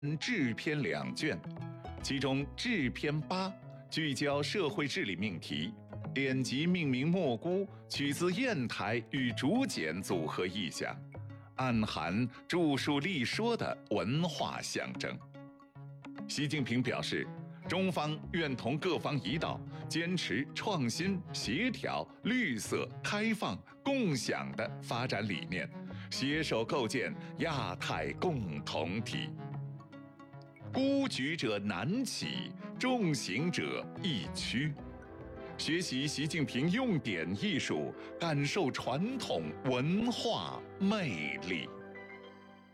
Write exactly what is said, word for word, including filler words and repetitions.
治篇两卷，其中治篇八聚焦社会治理命题，典籍命名莫估取自砚台与竹简组合意象，暗含著述立说的文化象征。习近平表示，中方愿同各方一道，坚持创新、协调、绿色、开放、共享的发展理念，携手构建亚太共同体。孤举者难起，众行者易趋。学习习近平用典艺术，感受传统文化魅力。